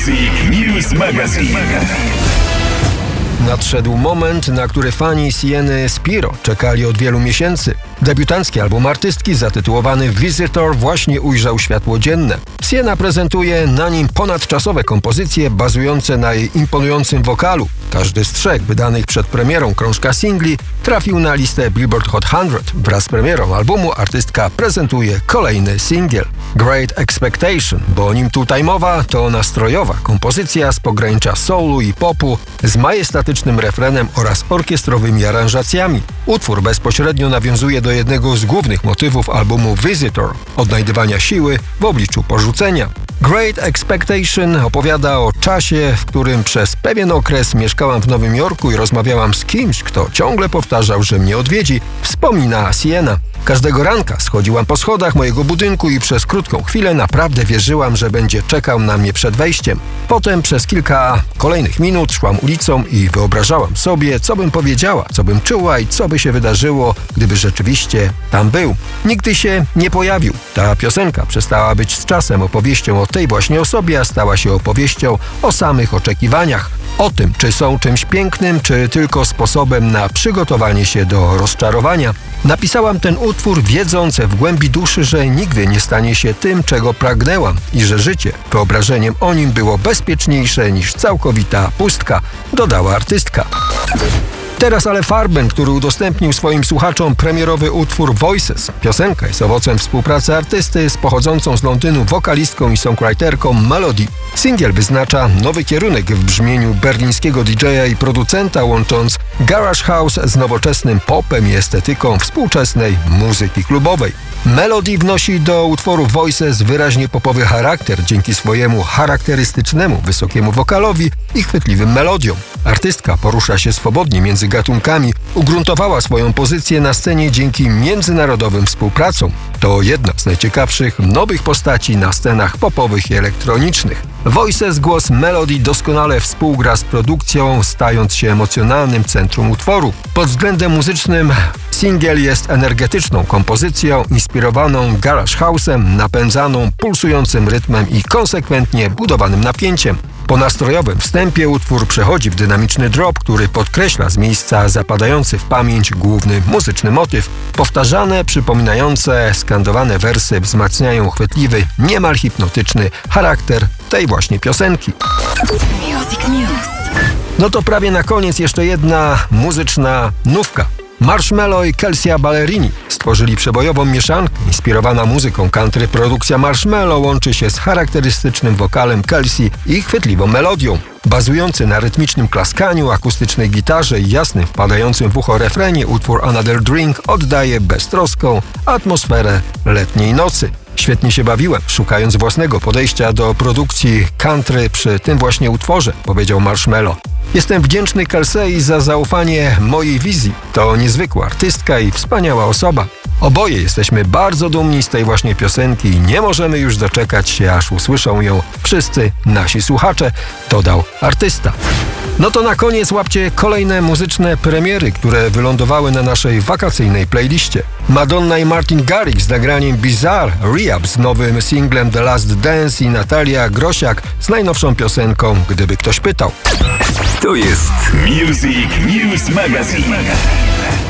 Music News Magazine. Nadszedł moment, na który fani Sieny Spiro czekali od wielu miesięcy. Debiutancki album artystki zatytułowany Visitor właśnie ujrzał światło dzienne. Siena prezentuje na nim ponadczasowe kompozycje bazujące na jej imponującym wokalu. Każdy z 3 wydanych przed premierą krążka singli trafił na listę Billboard Hot 100. Wraz z premierą albumu artystka prezentuje kolejny singiel. Great Expectation, bo o nim tutaj mowa, to nastrojowa kompozycja z pogranicza soulu i popu z majestatycznym refrenem oraz orkiestrowymi aranżacjami. Utwór bezpośrednio nawiązuje do jednego z głównych motywów albumu Visitor – odnajdywania siły w obliczu porzucenia. Great Expectation opowiada o czasie, w którym przez pewien okres mieszkałam w Nowym Jorku i rozmawiałam z kimś, kto ciągle powtarzał, że mnie odwiedzi, wspomina Siena. Każdego ranka schodziłam po schodach mojego budynku i przez krótką chwilę naprawdę wierzyłam, że będzie czekał na mnie przed wejściem. Potem przez kilka kolejnych minut szłam ulicą i wyobrażałam sobie, co bym powiedziała, co bym czuła i co by się wydarzyło, gdyby rzeczywiście tam był. Nigdy się nie pojawił. Ta piosenka przestała być z czasem opowieścią o tej właśnie osobie, a stała się opowieścią o samych oczekiwaniach. O tym, czy są czymś pięknym, czy tylko sposobem na przygotowanie się do rozczarowania. Napisałam ten utwór wiedząc w głębi duszy, że nigdy nie stanie się tym, czego pragnęłam i że życie wyobrażeniem o nim było bezpieczniejsze niż całkowita pustka, dodała artystka. Teraz Ale Farben, który udostępnił swoim słuchaczom premierowy utwór Voices. Piosenka jest owocem współpracy artysty z pochodzącą z Londynu wokalistką i songwriterką Melody. Singiel wyznacza nowy kierunek w brzmieniu berlińskiego DJ-a i producenta, łącząc garage house z nowoczesnym popem i estetyką współczesnej muzyki klubowej. Melody wnosi do utworu Voices wyraźnie popowy charakter dzięki swojemu charakterystycznemu wysokiemu wokalowi i chwytliwym melodiom. Artystka porusza się swobodnie między gatunkami, ugruntowała swoją pozycję na scenie dzięki międzynarodowym współpracom. To jedna z najciekawszych nowych postaci na scenach popowych i elektronicznych. Voices, głos Melody doskonale współgra z produkcją, stając się emocjonalnym centrum utworu. Pod względem muzycznym singiel jest energetyczną kompozycją inspirowaną garage house'em, napędzaną pulsującym rytmem i konsekwentnie budowanym napięciem. Po nastrojowym wstępie utwór przechodzi w dynamiczny drop, który podkreśla z miejsca zapadający w pamięć główny muzyczny motyw. Powtarzane, przypominające, skandowane wersy wzmacniają chwytliwy, niemal hipnotyczny charakter tej właśnie piosenki. Music News. No to prawie na koniec jeszcze jedna muzyczna nówka. Marshmello i Kelsea Ballerini stworzyli przebojową mieszankę inspirowana muzyką country. Produkcja Marshmello łączy się z charakterystycznym wokalem Kelsea i chwytliwą melodią. Bazujący na rytmicznym klaskaniu, akustycznej gitarze i jasnym, wpadającym w ucho refrenie, utwór Another Drink oddaje beztroską atmosferę letniej nocy. Świetnie się bawiłem, szukając własnego podejścia do produkcji country przy tym właśnie utworze, powiedział Marshmello. Jestem wdzięczny Kelsei za zaufanie mojej wizji. To niezwykła artystka i wspaniała osoba. Oboje jesteśmy bardzo dumni z tej właśnie piosenki i nie możemy już doczekać się, aż usłyszą ją wszyscy nasi słuchacze, dodał artysta. No to na koniec łapcie kolejne muzyczne premiery, które wylądowały na naszej wakacyjnej playliście. Madonna i Martin Garrix z nagraniem Bizarre, Rehab z nowym singlem The Last Dance i Natalia Grosiak z najnowszą piosenką Gdyby ktoś pytał. To jest Music News Magazine.